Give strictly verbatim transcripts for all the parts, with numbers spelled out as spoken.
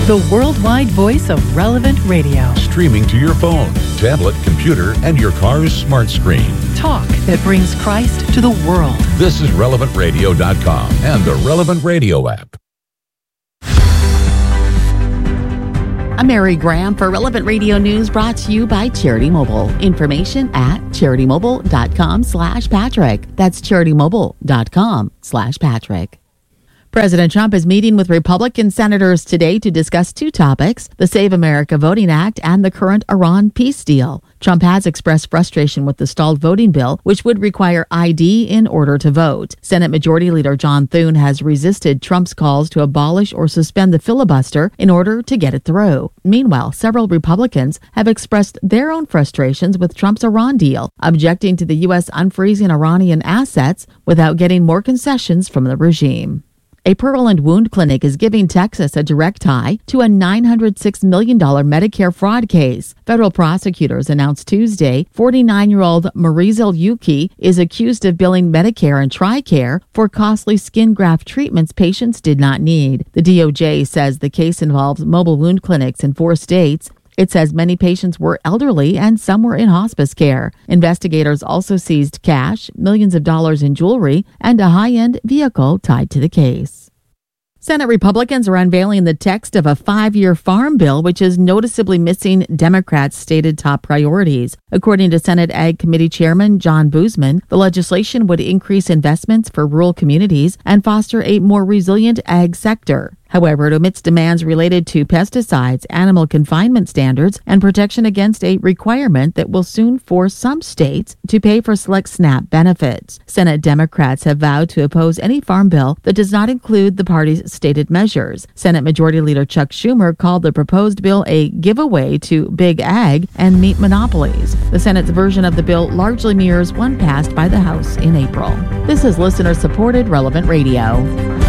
the worldwide voice of Relevant Radio. Streaming to your phone, tablet, computer, and your car's smart screen. Talk that brings Christ to the world. This is relevant radio dot com and the Relevant Radio app. I'm Mary Graham for Relevant Radio News, brought to you by Charity Mobile. Information at charity-mobile.com slash Patrick. That's charity-mobile.com slash Patrick. President Trump is meeting with Republican senators today to discuss two topics, the Save America Voting Act and the current Iran peace deal. Trump has expressed frustration with the stalled voting bill, which would require I D in order to vote. Senate Majority Leader John Thune has resisted Trump's calls to abolish or suspend the filibuster in order to get it through. Meanwhile, several Republicans have expressed their own frustrations with Trump's Iran deal, objecting to the U S unfreezing Iranian assets without getting more concessions from the regime. A Pearl and Wound Clinic is giving Texas a direct tie to a nine hundred six million dollars Medicare fraud case. Federal prosecutors announced Tuesday forty-nine-year-old Marisol Yuki is accused of billing Medicare and TRICARE for costly skin graft treatments patients did not need. The D O J says the case involves mobile wound clinics in four states. It says many patients were elderly and some were in hospice care. Investigators also seized cash, millions of dollars in jewelry, and a high-end vehicle tied to the case. Senate Republicans are unveiling the text of a five-year farm bill, which is noticeably missing Democrats' stated top priorities. According to Senate Ag Committee Chairman John Boozman, the legislation would increase investments for rural communities and foster a more resilient ag sector. However, it omits demands related to pesticides, animal confinement standards, and protection against a requirement that will soon force some states to pay for select SNAP benefits. Senate Democrats have vowed to oppose any farm bill that does not include the party's stated measures. Senate Majority Leader Chuck Schumer called the proposed bill a giveaway to big ag and meat monopolies. The Senate's version of the bill largely mirrors one passed by the House in April. This is listener-supported Relevant Radio.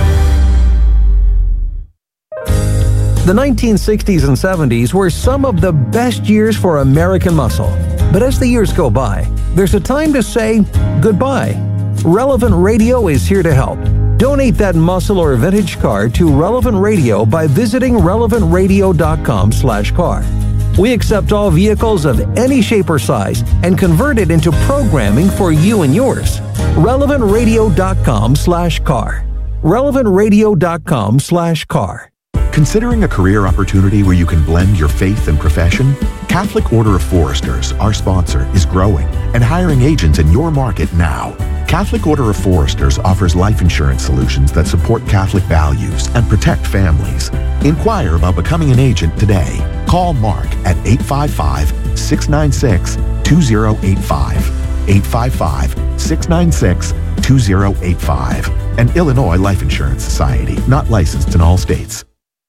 The nineteen sixties and seventies were some of the best years for American muscle. But as the years go by, there's a time to say goodbye. Relevant Radio is here to help. Donate that muscle or vintage car to Relevant Radio by visiting relevant radio dot com slash car. We accept all vehicles of any shape or size and convert it into programming for you and yours. relevant radio dot com slash car. relevant radio dot com slash car. Considering a career opportunity where you can blend your faith and profession? Catholic Order of Foresters, our sponsor, is growing and hiring agents in your market now. Catholic Order of Foresters offers life insurance solutions that support Catholic values and protect families. Inquire about becoming an agent today. Call Mark at eight five five, six nine six, two zero eight five. eight five five, six nine six, two zero eight five. An Illinois Life Insurance Society, not licensed in all states.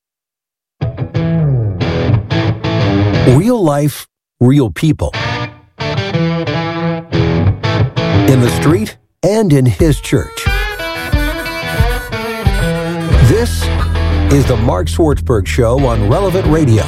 Real life, real people. In the street and in his church. This is the Mark Swartzberg Show on Relevant Radio.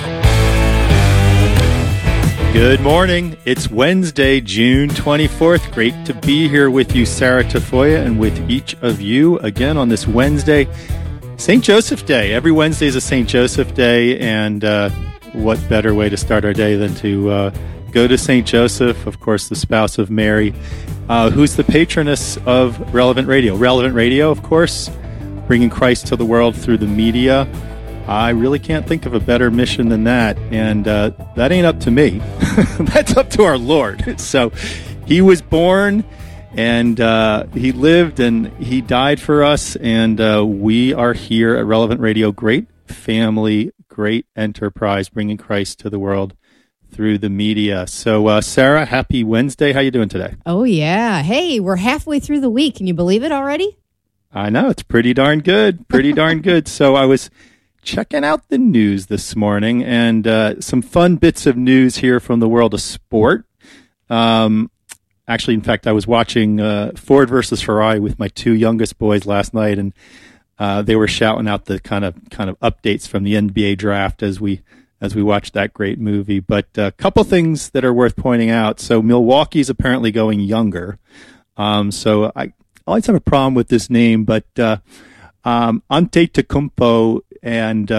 Good morning. It's Wednesday, June twenty-fourth. Great to be here with you, Sarah Tafoya, and with each of you again on this Wednesday, Saint Joseph Day. Every Wednesday is a Saint Joseph Day, and uh, what better way to start our day than to uh, go to Saint Joseph, of course, the spouse of Mary, uh, who's the patroness of Relevant Radio. Relevant Radio, of course, bringing Christ to the world through the media. I really can't think of a better mission than that, and uh, that ain't up to me. That's up to our Lord. So he was born, and uh, he lived, and he died for us, and uh, we are here at Relevant Radio. Great family, great enterprise, bringing Christ to the world through the media. So, uh, Sarah, happy Wednesday. How you doing today? Oh, yeah. Hey, we're halfway through the week. Can you believe it already? I know. It's pretty darn good. Pretty darn good. So I was checking out the news this morning, and uh, some fun bits of news here from the world of sport. Um, actually, in fact, I was watching uh, Ford versus Ferrari with my two youngest boys last night, and uh, they were shouting out the kind of kind of updates from the N B A draft as we as we watched that great movie. But a couple things that are worth pointing out. So Milwaukee's apparently going younger. Um, so I, I always have a problem with this name, but uh, um, Antetokounmpo and uh,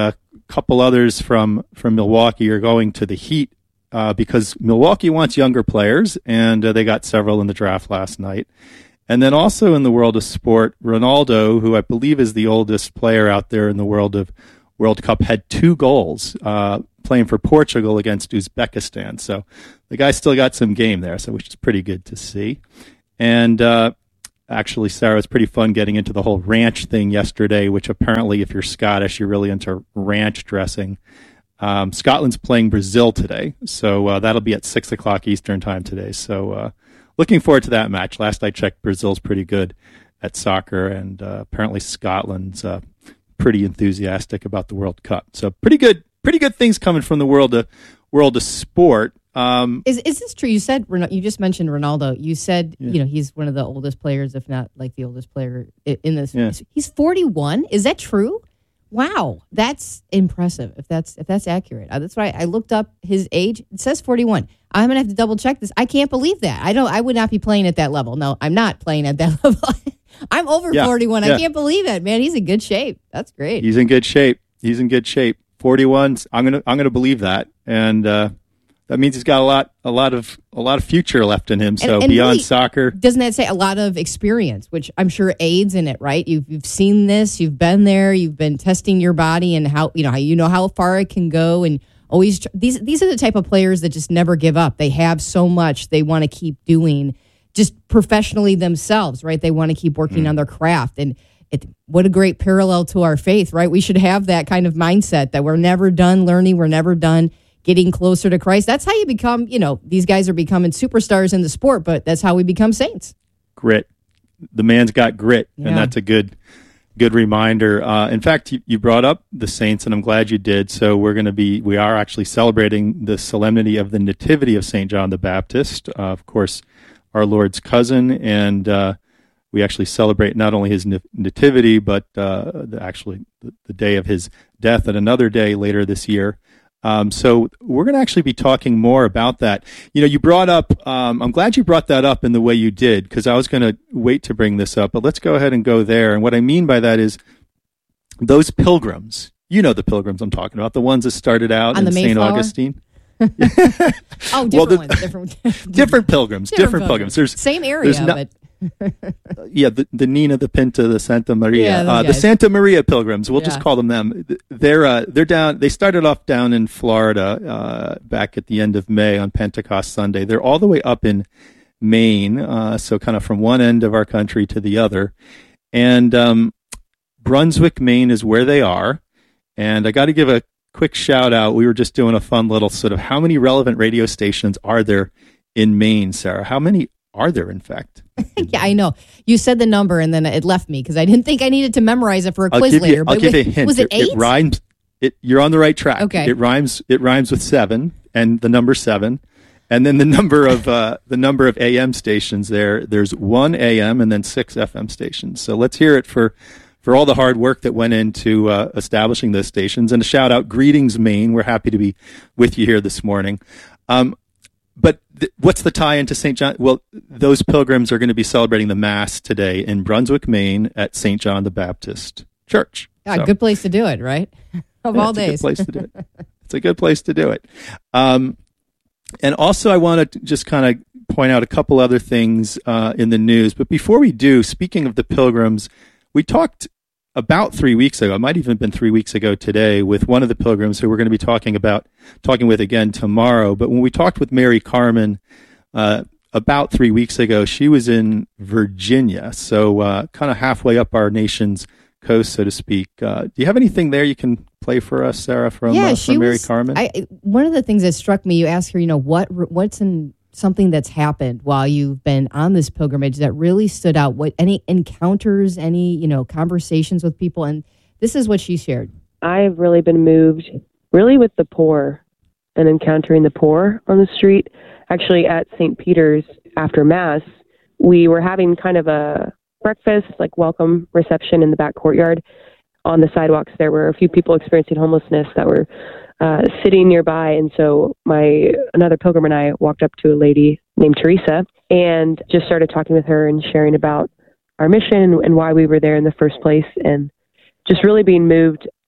couple others from, from Milwaukee are going to the Heat uh, because Milwaukee wants younger players, and uh, they got several in the draft last night. And then also in the world of sport, Ronaldo, who I believe is the oldest player out there in the world of World Cup, had two goals uh, playing for Portugal against Uzbekistan. So the guy still got some game there, so which is pretty good to see. And uh, actually, Sarah, it was pretty fun getting into the whole ranch thing yesterday, which apparently if you're Scottish, you're really into ranch dressing. Um, Scotland's playing Brazil today, so uh, that'll be at six o'clock Eastern time today. So uh, looking forward to that match. Last I checked, Brazil's pretty good at soccer, and uh, apparently Scotland's uh, pretty enthusiastic about the World Cup. So pretty good, pretty good things coming from the world of world of sport. Um, is is this true? You said you just mentioned Ronaldo. You said yeah. you know he's one of the oldest players, if not like the oldest player in this. Yeah. He's forty-one. Is that true? Wow, that's impressive. If that's if that's accurate, uh, that's right. I looked up his age. It says forty-one. I'm gonna have to double check this. I can't believe that. I don't. I would not be playing at that level. No, I'm not playing at that level. I'm over yeah, forty-one. Yeah. I can't believe it, man. He's in good shape. That's great. He's in good shape. He's in good shape. forty-one. I'm gonna I'm gonna believe that, and uh, that means he's got a lot a lot of a lot of future left in him. So and, and beyond really, soccer, doesn't that say a lot of experience, which I'm sure aids in it, right? You've you've seen this, you've been there, you've been testing your body and how you know how you know how far it can go, and always these these are the type of players that just never give up. They have so much they want to keep doing. Just professionally themselves, right? They want to keep working mm. on their craft. And it, what a great parallel to our faith, right? We should have that kind of mindset that we're never done learning. We're never done getting closer to Christ. That's how you become, you know, these guys are becoming superstars in the sport, but that's how we become saints. Grit. The man's got grit, yeah. and that's a good good reminder. Uh, in fact, you, you brought up the saints, and I'm glad you did. So we're going to be, we are actually celebrating the solemnity of the Nativity of Saint John the Baptist. Uh, of course, our Lord's cousin, and uh, we actually celebrate not only his nativity, but uh, the, actually the, the day of his death at another day later this year. Um, so we're going to actually be talking more about that. You know, you brought up, um, I'm glad you brought that up in the way you did, because I was going to wait to bring this up, but let's go ahead and go there. And what I mean by that is those pilgrims, you know the pilgrims I'm talking about, the ones that started out On in Saint Augustine. oh, different well, the, ones. Different, different pilgrims. Different, different pilgrims. There's same area, not, but yeah, the, the Nina, the Pinta, the Santa Maria, yeah, uh, the Santa Maria pilgrims. We'll yeah. just call them them. They're uh, they're down. They started off down in Florida uh, back at the end of May on Pentecost Sunday. They're all the way up in Maine, uh, so kind of from one end of our country to the other. And um, Brunswick, Maine, is where they are. And I got to give a quick shout out. We were just doing a fun little sort of how many relevant radio stations are there in Maine, Sarah? How many are there, in fact? yeah, I know. You said the number and then it left me because I didn't think I needed to memorize it for a I'll quiz give later. You, I'll but give with, you a hint. Was it eight? It, it rhymes. It, you're on the right track. Okay. It rhymes. It rhymes with seven and the number seven, and then the number of uh, the number of A M stations. There, there's one A M and then six F M stations. So let's hear it for. for all the hard work that went into uh, establishing those stations. And a shout out, greetings, Maine. We're happy to be with you here this morning. Um, but th- what's the tie into Saint John? Well, those pilgrims are going to be celebrating the Mass today in Brunswick, Maine at Saint John the Baptist Church. Yeah, so, good place to do it, right? Of yeah, all it's days. A good place to do it. It's a good place to do it. Um, and also, I want to just kind of point out a couple other things uh, in the news. But before we do, speaking of the pilgrims, we talked about three weeks ago, it might even have been three weeks ago today, with one of the pilgrims who we're going to be talking about, talking with again tomorrow. But when we talked with Mary Carmen uh, about three weeks ago, she was in Virginia, so uh, kind of halfway up our nation's coast, so to speak. Uh, do you have anything there you can play for us, Sarah, from, yeah, uh, she from Mary was, Carmen? I, one of the things that struck me, you asked her, you know, what what's in something that's happened while you've been on this pilgrimage that really stood out? What, any encounters, any, you know, conversations with people? And this is what she shared. I've really been moved really with the poor and encountering the poor on the street. Actually, at Saint Peter's after Mass, we were having kind of a breakfast, like welcome reception in the back courtyard. On the sidewalks, there were a few people experiencing homelessness that were Uh, sitting nearby, and so my another pilgrim and I walked up to a lady named Teresa and just started talking with her and sharing about our mission and why we were there in the first place, and just really being moved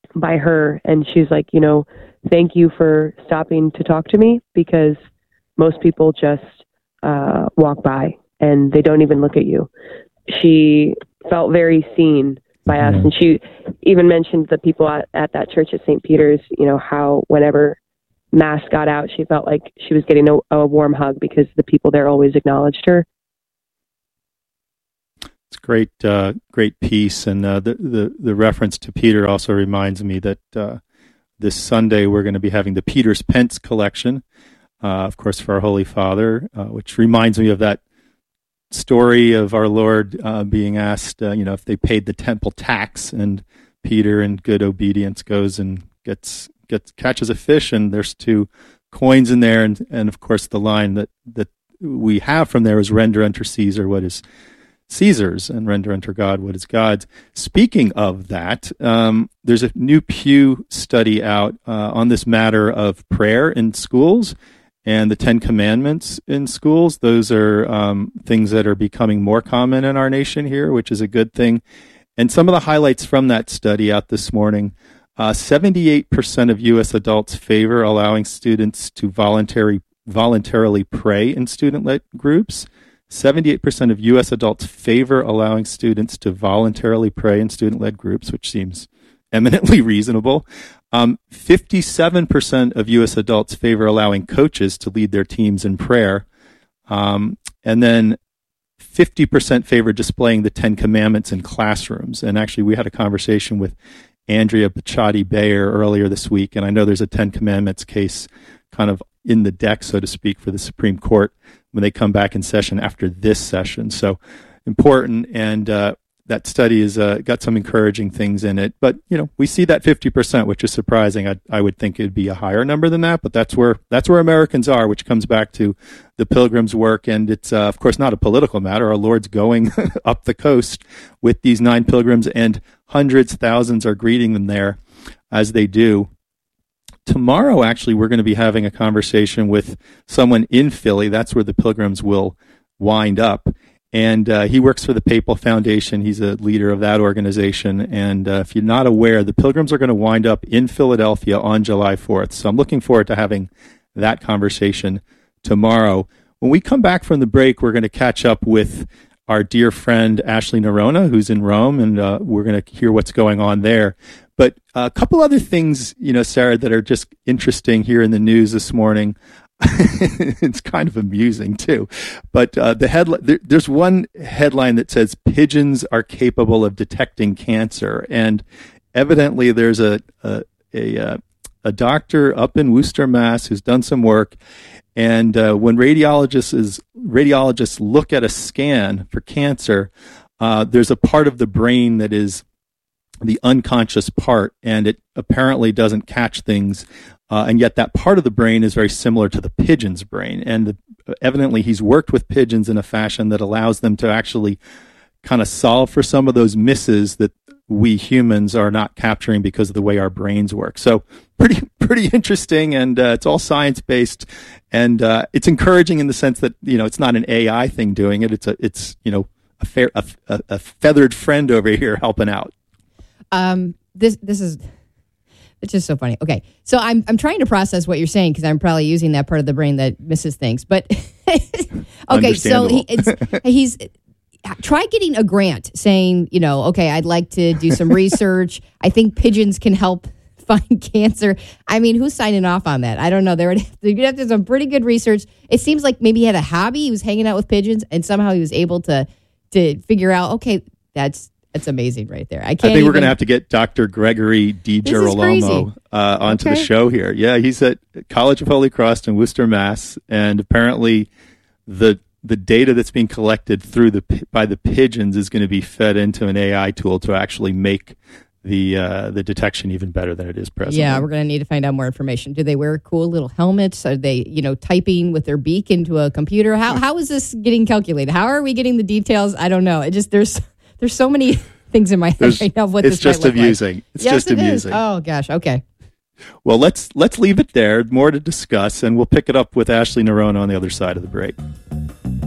by her, and she's like, you know, thank you for stopping to talk to me, because most people just uh, walk by and they don't even look at you. She felt very seen by us, and she even mentioned the people at, at that church at Saint Peter's, you know, how whenever Mass got out, she felt like she was getting a, a warm hug because the people there always acknowledged her. It's great, uh, great piece, and uh, the, the the reference to Peter also reminds me that uh, this Sunday we're going to be having the Peter's Pence collection, uh, of course, for our Holy Father, uh, which reminds me of that story of our Lord uh, being asked, uh, you know, if they paid the temple tax, and Peter, in good obedience, goes and gets gets catches a fish, and there's two coins in there, and and of course the line that that we have from there is, "Render unto Caesar what is Caesar's, and render unto God what is God's." Speaking of that, um, there's a new Pew study out uh, on this matter of prayer in schools and the Ten Commandments in schools. Those are um, things that are becoming more common in our nation here, which is a good thing. And some of the highlights from that study out this morning, uh, seventy-eight percent of U S adults favor allowing students to voluntary, voluntarily pray in student-led groups. seventy-eight percent of U S adults favor allowing students to voluntarily pray in student-led groups, which seems eminently reasonable. Um, fifty-seven percent of U S adults favor allowing coaches to lead their teams in prayer. Um, and then fifty percent favor displaying the Ten Commandments in classrooms. And actually, we had a conversation with Andrea Bacciati-Bayer earlier this week, and I know there's a Ten Commandments case kind of in the deck, so to speak, for the Supreme Court when they come back in session after this session. So important, and uh, that study has uh, got some encouraging things in it. But, you know, we see that fifty percent, which is surprising. I, I would think it'd be a higher number than that, but that's where that's where Americans are, which comes back to the Pilgrims' work. And it's, uh, of course, not a political matter. Our Lord's going up the coast with these nine pilgrims, and hundreds, thousands are greeting them there as they do. Tomorrow, actually, we're going to be having a conversation with someone in Philly. That's where the Pilgrims will wind up. And uh, he works for the Papal Foundation. He's a leader of that organization. And uh, if you're not aware, the Pilgrims are going to wind up in Philadelphia on July fourth. So I'm looking forward to having that conversation tomorrow. When we come back from the break, we're going to catch up with our dear friend Ashley Nerona, who's in Rome, and uh, we're going to hear what's going on there. But a couple other things, you know, Sarah, that are just interesting here in the news this morning. It's kind of amusing too, but uh, the headline, there, there's one headline that says pigeons are capable of detecting cancer, and evidently there's a a a, a doctor up in Worcester, Mass, who's done some work, and uh, when radiologists is radiologists look at a scan for cancer, uh, there's a part of the brain that is the unconscious part, and it apparently doesn't catch things. Uh, and yet that part of the brain is very similar to the pigeon's brain. And the, evidently he's worked with pigeons in a fashion that allows them to actually kind of solve for some of those misses that we humans are not capturing because of the way our brains work. So pretty, pretty interesting. And uh, it's all science-based. And uh, it's encouraging in the sense that, you know, it's not an A I thing doing it. It's a, it's, you know, a fair, a, a, a feathered friend over here helping out. Um, this, this is... It's just so funny. Okay, so I'm I'm trying to process what you're saying because I'm probably using that part of the brain that misses things. But okay, so he, it's, he's try getting a grant saying, you know, okay, I'd like to do some research. I think pigeons can help find cancer. I mean, who's signing off on that? I don't know. There would have to do some pretty good research. It seems like maybe he had a hobby. He was hanging out with pigeons, and somehow he was able to to figure out, okay, that's. That's amazing right there. I can't. I think even... we're going to have to get Doctor Gregory DiGirolamo uh, onto okay. the show here. Yeah, he's at College of Holy Cross in Worcester, Mass, and apparently the the data that's being collected through the by the pigeons is going to be fed into an A I tool to actually make the uh, the detection even better than it is presently. Yeah, we're going to need to find out more information. Do they wear cool little helmets? Are they, you know, typing with their beak into a computer? How how is this getting calculated? How are we getting the details? I don't know. It just there's. There's so many things in my head There's, right now of what it's this just might look amusing. like. It's yes, just it amusing. Is. Oh gosh, okay. Well, let's let's leave it there. More to discuss, and we'll pick it up with Ashley Nerona on the other side of the break.